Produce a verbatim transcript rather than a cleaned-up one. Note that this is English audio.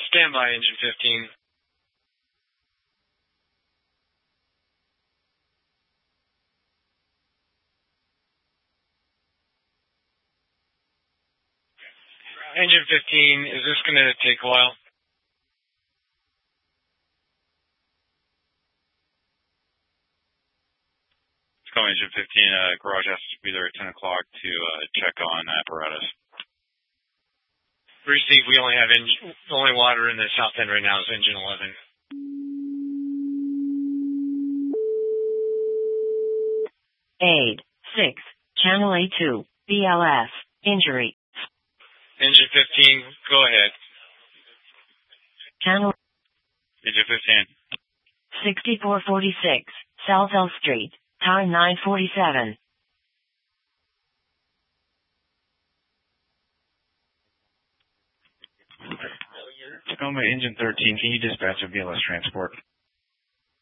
Stand by, engine fifteen. Engine fifteen, is this going to take a while? Let's go engine fifteen, uh, garage has to be there at ten o'clock to uh, check on apparatus. Receive, we only have engine, the only water in the south end right now is engine eleven. eight, six, channel A two, B L S, injury. Engine fifteen, go ahead. Channel Engine fifteen. sixty-four forty-six, Southell Street, time nine forty-seven. Tacoma Engine thirteen, can you dispatch a B L S transport?